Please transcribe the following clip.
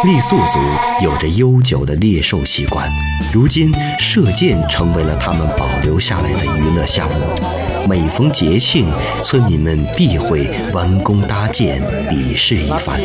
傈僳族有着悠久的猎兽习惯，如今射箭成为了他们保留下来的娱乐项目。每逢节庆，村民们必会弯弓搭箭，比试一番。